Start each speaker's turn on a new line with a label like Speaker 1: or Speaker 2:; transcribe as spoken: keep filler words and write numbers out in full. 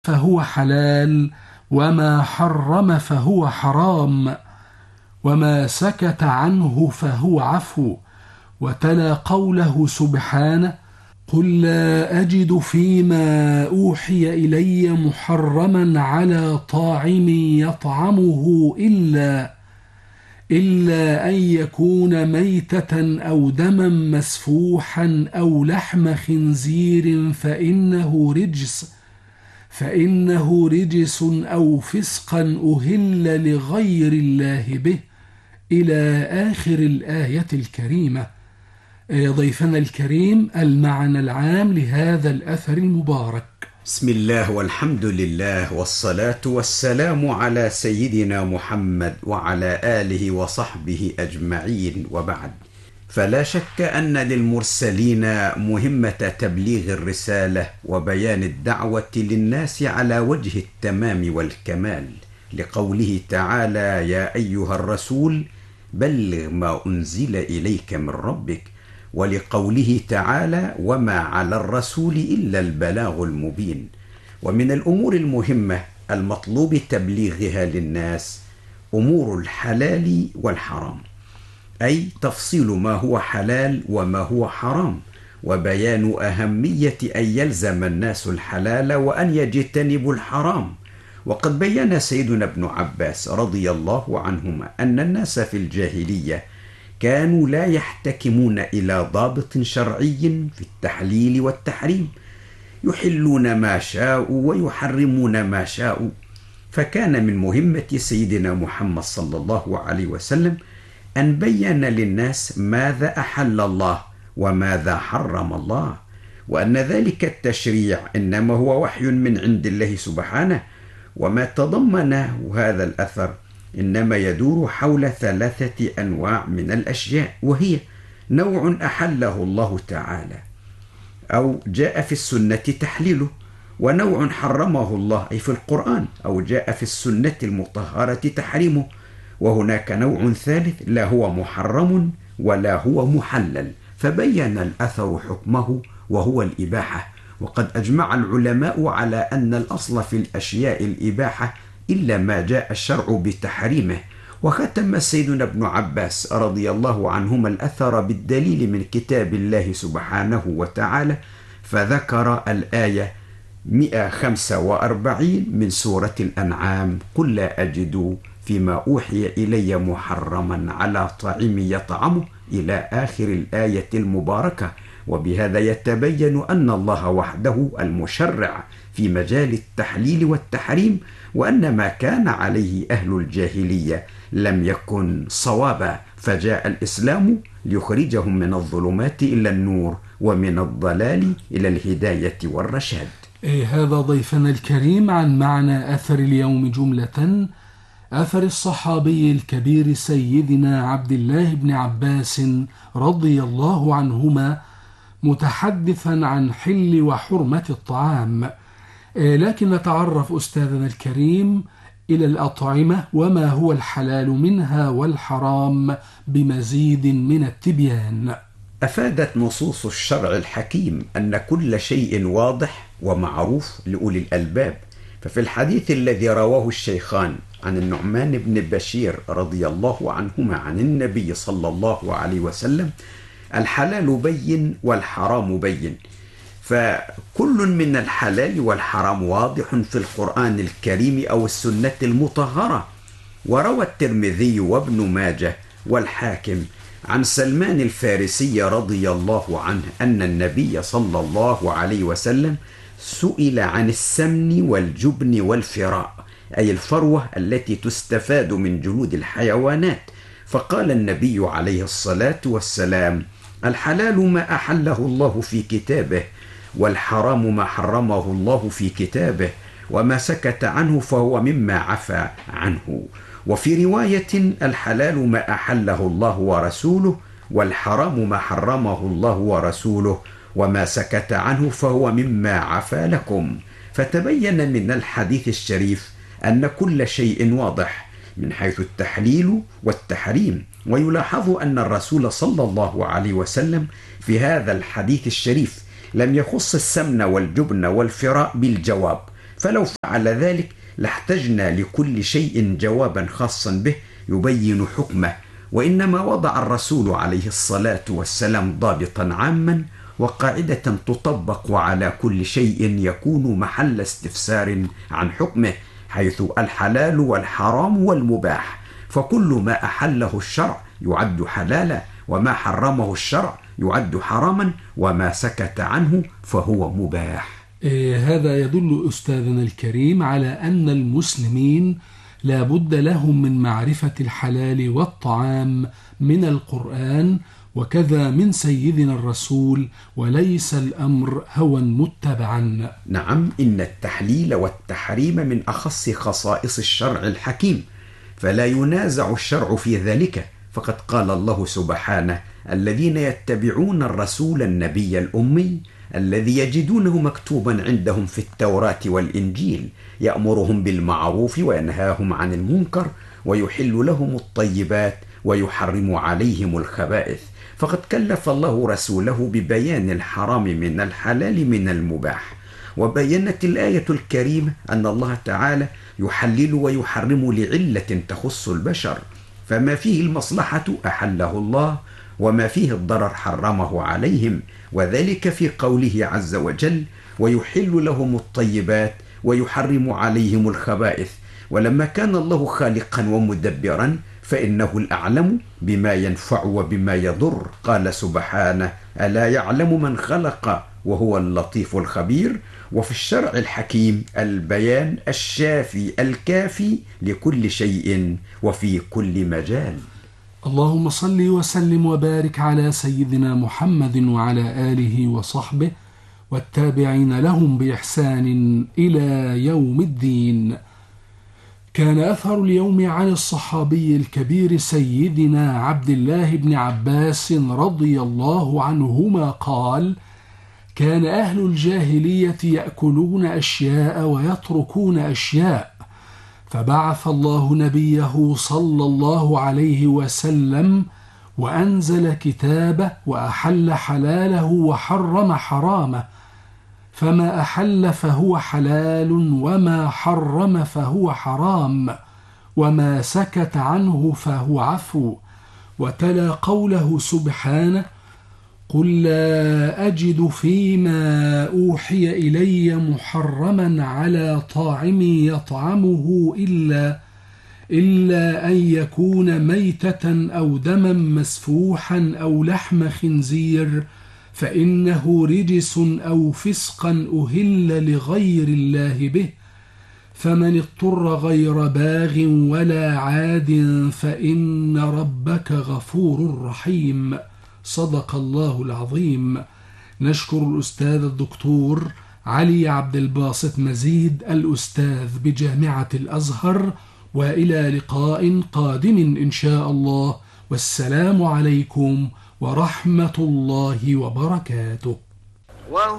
Speaker 1: فهو حلال، وما حرم فهو حرام، وما سكت عنه فهو عفو. وتلا قوله سبحانه: قل لا أجد فيما أوحي إلي محرما على طاعم يطعمه إلا إلا أن يكون ميتة أو دما مسفوحا أو لحم خنزير فإنه رجس فإنه رجس أو فسقا أهل لغير الله به، إلى آخر الآية الكريمة. ضيفنا الكريم، المعنى العام لهذا الأثر المبارك.
Speaker 2: بسم الله والحمد لله والصلاة والسلام على سيدنا محمد وعلى آله وصحبه أجمعين، وبعد. فلا شك أن للمرسلين مهمة تبليغ الرسالة وبيان الدعوة للناس على وجه التمام والكمال، لقوله تعالى: يا أيها الرسول بلغ ما أنزل إليك من ربك، ولقوله تعالى: وما على الرسول إلا البلاغ المبين. ومن الأمور المهمة المطلوب تبليغها للناس أمور الحلال والحرام، أي تفصيل ما هو حلال وما هو حرام، وبيان أهمية أن يلزم الناس الحلال وأن يجتنبوا الحرام. وقد بين سيدنا ابن عباس رضي الله عنهما أن الناس في الجاهلية كانوا لا يحتكمون إلى ضابط شرعي في التحليل والتحريم، يحلون ما شاءوا ويحرمون ما شاءوا. فكان من مهمة سيدنا محمد صلى الله عليه وسلم أن بين للناس ماذا أحل الله وماذا حرم الله، وأن ذلك التشريع إنما هو وحي من عند الله سبحانه. وما تضمنه هذا الأثر إنما يدور حول ثلاثة أنواع من الأشياء، وهي نوع أحله الله تعالى أو جاء في السنة تحليله، ونوع حرمه الله أي في القرآن أو جاء في السنة المطهرة تحريمه، وهناك نوع ثالث لا هو محرم ولا هو محلل، فبين الأثر حكمه وهو الإباحة. وقد أجمع العلماء على أن الأصل في الأشياء الإباحة إلا ما جاء الشرع بتحريمه. وختم سيدنا ابن عباس رضي الله عنهما الأثر بالدليل من كتاب الله سبحانه وتعالى، فذكر الآية مئة وخمسة وأربعين من سورة الأنعام: قل لا أجد فيما أوحي إلي محرما على طاعم يطعمه، إلى آخر الآية المباركة. وبهذا يتبين أن الله وحده المشرع في مجال التحليل والتحريم، وأن ما كان عليه أهل الجاهلية لم يكن صوابا، فجاء الإسلام ليخرجهم من الظلمات إلى النور ومن الضلال إلى الهداية والرشاد.
Speaker 1: إيه هذا ضيفنا الكريم عن معنى أثر اليوم جملة، أثر الصحابي الكبير سيدنا عبد الله بن عباس رضي الله عنهما، متحدثا عن حل وحرمة الطعام. لكن نتعرف أستاذنا الكريم إلى الأطعمة وما هو الحلال منها والحرام بمزيد من التبيان.
Speaker 2: أفادت نصوص الشرع الحكيم أن كل شيء واضح ومعروف لأولي الألباب. ففي الحديث الذي رواه الشيخان عن النعمان بن بشير رضي الله عنهما عن النبي صلى الله عليه وسلم: الحلال بين والحرام بين. فكل من الحلال والحرام واضح في القرآن الكريم أو السنة المطهرة. وروى الترمذي وابن ماجه والحاكم عن سلمان الفارسي رضي الله عنه أن النبي صلى الله عليه وسلم سئل عن السمن والجبن والفراء، أي الفروة التي تستفاد من جلود الحيوانات، فقال النبي عليه الصلاة والسلام: الحلال ما أحله الله في كتابه، والحرام ما حرمه الله في كتابه، وما سكت عنه فهو مما عفى عنه. وفي رواية: الحلال ما أحله الله ورسوله، والحرام ما حرمه الله ورسوله، وما سكت عنه فهو مما عفى لكم. فتبين من الحديث الشريف أن كل شيء واضح من حيث التحليل والتحريم. ويلاحظ أن الرسول صلى الله عليه وسلم في هذا الحديث الشريف لم يخص السمن والجبن والفراء بالجواب، فلو فعل ذلك لاحتجنا لكل شيء جوابا خاصا به يبين حكمه، وإنما وضع الرسول عليه الصلاة والسلام ضابطا عاما وقاعدة تطبق على كل شيء يكون محل استفسار عن حكمه، حيث الحلال والحرام والمباح، فكل ما أحله الشرع يعد حلالا، وما حرمه الشرع يعد حراما، وما سكت عنه فهو مباح.
Speaker 1: إيه هذا يدل أستاذنا الكريم على أن المسلمين لا بد لهم من معرفة الحلال والطعام من القرآن وكذا من سيدنا الرسول، وليس الأمر هوى متبعا.
Speaker 2: نعم، إن التحليل والتحريم من أخص خصائص الشرع الحكيم، فلا ينازع الشرع في ذلك، فقد قال الله سبحانه: الذين يتبعون الرسول النبي الأمي الذي يجدونه مكتوبا عندهم في التوراة والإنجيل يأمرهم بالمعروف وينهاهم عن المنكر ويحل لهم الطيبات ويحرم عليهم الخبائث. فقد كلف الله رسوله ببيان الحرام من الحلال من المباح، وبينت الآية الكريمة أن الله تعالى يحلل ويحرم لعلة تخص البشر، فما فيه المصلحة أحله الله، وما فيه الضرر حرمه عليهم، وذلك في قوله عز وجل: ويحل لهم الطيبات ويحرم عليهم الخبائث. ولما كان الله خالقا ومدبرا فإنه الأعلم بما ينفع وبما يضر، قال سبحانه: ألا يعلم من خلق وهو اللطيف الخبير. وفي الشرع الحكيم البيان الشافي الكافي لكل شيء وفي كل مجال.
Speaker 1: اللهم صل وسلم وبارك على سيدنا محمد وعلى آله وصحبه والتابعين لهم بإحسان إلى يوم الدين. كان أثر اليوم عن الصحابي الكبير سيدنا عبد الله بن عباس رضي الله عنهما قال: كان أهل الجاهلية يأكلون أشياء ويتركون أشياء، فبعث الله نبيه صلى الله عليه وسلم وأنزل كتابه وأحل حلاله وحرم حرامه، فما أحل فهو حلال وما حرم فهو حرام، وما سكت عنه فهو عفو. وتلا قوله سبحانه: قل لا أجد فيما أوحي إلي محرما على طاعم يطعمه إلا إلا أن يكون ميتة أو دما مسفوحا أو لحم خنزير فإنه رجس أو فسقا أهل لغير الله به، فمن اضطر غير باغ ولا عاد فإن ربك غفور رحيم. صدق الله العظيم. نشكر الأستاذ الدكتور علي عبد الباسط مزيد الأستاذ بجامعة الأزهر، وإلى لقاء قادم إن شاء الله، والسلام عليكم ورحمة الله وبركاته.